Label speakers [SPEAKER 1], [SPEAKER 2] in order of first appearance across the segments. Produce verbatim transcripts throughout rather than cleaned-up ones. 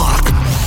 [SPEAKER 1] block.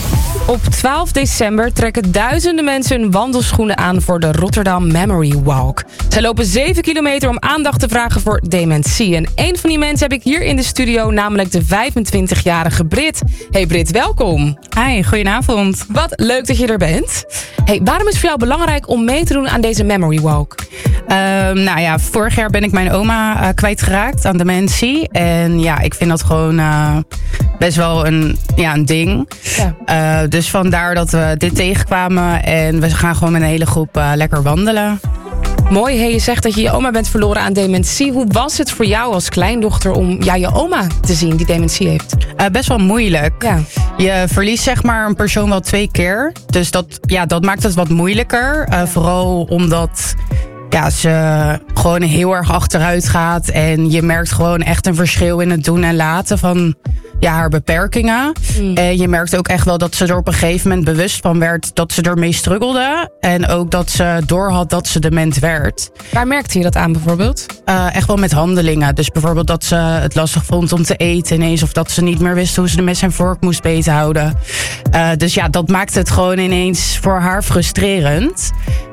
[SPEAKER 2] Op twaalf december trekken duizenden mensen hun wandelschoenen aan voor de Rotterdam Memory Walk. Zij lopen zeven kilometer om aandacht te vragen voor dementie. En een van die mensen heb ik hier in de studio, namelijk de vijfentwintigjarige Brit. Hey Brit, welkom.
[SPEAKER 3] Hi, goedenavond.
[SPEAKER 2] Wat leuk dat je er bent. Hey, waarom is het voor jou belangrijk om mee te doen aan deze Memory Walk?
[SPEAKER 3] Um, nou ja, vorig jaar ben ik mijn oma uh, kwijtgeraakt aan dementie. En ja, ik vind dat gewoon uh, best wel een, ja, een ding. Ja. Uh, dus vandaar dat we dit tegenkwamen. En we gaan gewoon met een hele groep uh, lekker wandelen.
[SPEAKER 2] Mooi, hey, je zegt dat je je oma bent verloren aan dementie. Hoe was het voor jou als kleindochter om ja, je oma te zien die dementie heeft?
[SPEAKER 3] Uh, best wel moeilijk.
[SPEAKER 2] Ja.
[SPEAKER 3] Je verliest zeg maar een persoon wel twee keer. Dus dat, ja, dat maakt het wat moeilijker. Uh, ja. Vooral omdat ja, ze gewoon heel erg achteruit gaat. En je merkt gewoon echt een verschil in het doen en laten van ja, haar beperkingen. Mm. En je merkt ook echt wel dat ze er op een gegeven moment bewust van werd dat ze ermee struggelde. En ook dat ze doorhad dat ze dement werd.
[SPEAKER 2] Waar merkte je dat aan bijvoorbeeld?
[SPEAKER 3] Uh, echt wel met handelingen. Dus bijvoorbeeld dat ze het lastig vond om te eten ineens. Of dat ze niet meer wist hoe ze de mes en vork moest beethouden. Uh, dus ja, dat maakte het gewoon ineens voor haar frustrerend.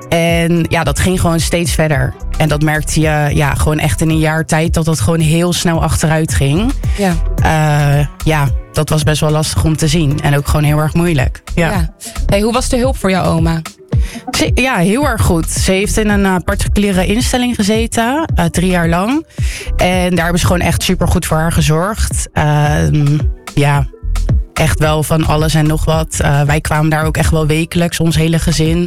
[SPEAKER 3] En ja, dat ging gewoon steeds verder. En dat merkte je ja, gewoon echt in een jaar tijd dat dat gewoon heel snel achteruit ging. Ja. Uh, ja, dat was best wel lastig om te zien. En ook gewoon heel erg moeilijk. Ja.
[SPEAKER 2] Ja. Hey, hoe was de hulp voor jouw oma?
[SPEAKER 3] Ze, ja, heel erg goed. Ze heeft in een uh, particuliere instelling gezeten. Uh, drie jaar lang. En daar hebben ze gewoon echt supergoed voor haar gezorgd. Uh, ja... Echt wel van alles en nog wat. Uh, wij kwamen daar ook echt wel wekelijks, ons hele gezin.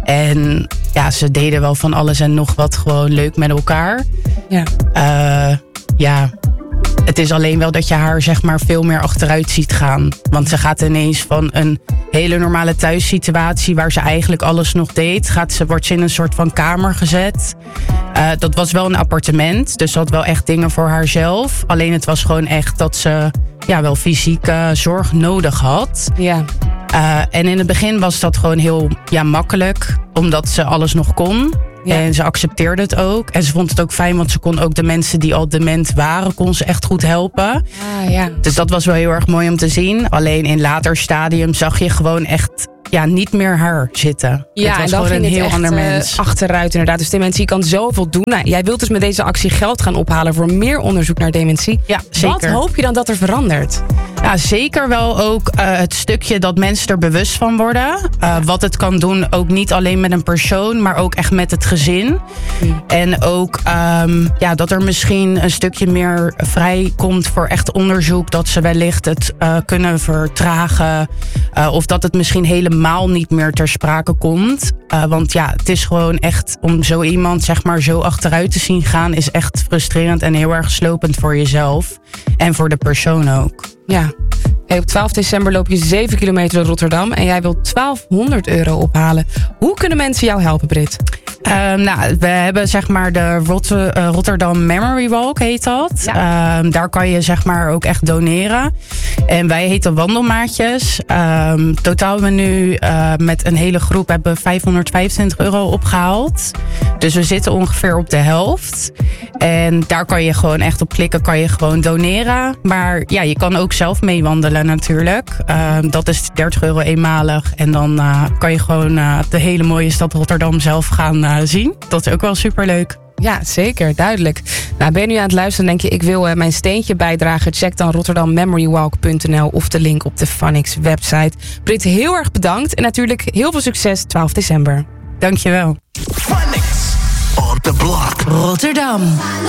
[SPEAKER 3] En ja, ze deden wel van alles en nog wat gewoon leuk met elkaar. Ja. Uh, ja, het is alleen wel dat je haar zeg maar veel meer achteruit ziet gaan. Want ze gaat ineens van een hele normale thuissituatie waar ze eigenlijk alles nog deed. Gaat ze, wordt ze in een soort van kamer gezet. Uh, dat was wel een appartement, dus ze had wel echt dingen voor haarzelf. Alleen het was gewoon echt dat ze ja, wel fysieke zorg nodig had. Ja. Uh, en in het begin was dat gewoon heel ja, makkelijk, omdat ze alles nog kon. Ja. En ze accepteerde het ook. En ze vond het ook fijn, want ze kon ook de mensen die al dement waren, kon ze echt goed helpen.
[SPEAKER 2] Ah, ja.
[SPEAKER 3] Dus dat was wel heel erg mooi om te zien. Alleen in later stadium zag je gewoon echt ja, niet meer haar zitten.
[SPEAKER 2] Ja,
[SPEAKER 3] het was
[SPEAKER 2] en dan
[SPEAKER 3] gewoon
[SPEAKER 2] ging
[SPEAKER 3] een heel
[SPEAKER 2] het echt,
[SPEAKER 3] ander
[SPEAKER 2] uh,
[SPEAKER 3] mens.
[SPEAKER 2] achteruit inderdaad. Dus dementie kan zoveel doen. Nou, jij wilt dus met deze actie geld gaan ophalen voor meer onderzoek naar dementie.
[SPEAKER 3] Ja, zeker.
[SPEAKER 2] Wat hoop je dan dat er verandert?
[SPEAKER 3] Ja, zeker wel ook uh, het stukje dat mensen er bewust van worden. Uh, wat het kan doen, ook niet alleen met een persoon, maar ook echt met het gezin. Mm. En ook um, ja, dat er misschien een stukje meer vrij komt voor echt onderzoek. Dat ze wellicht het uh, kunnen vertragen. Uh, of dat het misschien helemaal niet meer ter sprake komt. Uh, want ja, het is gewoon echt om zo iemand zeg maar zo achteruit te zien gaan, is echt frustrerend en heel erg slopend voor jezelf. En voor de persoon ook.
[SPEAKER 2] Ja. Hey, op twaalf december loop je zeven kilometer door Rotterdam en jij wilt twaalfhonderd euro ophalen. Hoe kunnen mensen jou helpen, Brit?
[SPEAKER 3] Uh, nou, we hebben zeg maar de Rot- uh, Rotterdam Memory Walk heet dat. Ja. Uh, daar kan je zeg maar ook echt doneren. En wij heten Wandelmaatjes. Uh, totaal hebben we nu uh, met een hele groep hebben vijfhonderdvijfentwintig euro opgehaald. Dus we zitten ongeveer op de helft. En daar kan je gewoon echt op klikken, kan je gewoon doneren. Maar ja, je kan ook zelf meewandelen natuurlijk. Uh, dat is dertig euro eenmalig. En dan uh, kan je gewoon uh, de hele mooie stad Rotterdam zelf gaan uh, zien. Dat is ook wel superleuk.
[SPEAKER 2] Ja, zeker, duidelijk. Nou, ben je nu aan het luisteren en denk je, ik wil uh, mijn steentje bijdragen? Check dan rotterdam memory walk punt n l of de link op de Funix website. Brit, heel erg bedankt en natuurlijk heel veel succes twaalf december.
[SPEAKER 3] Dankjewel.
[SPEAKER 1] Funix on the block.
[SPEAKER 2] Rotterdam.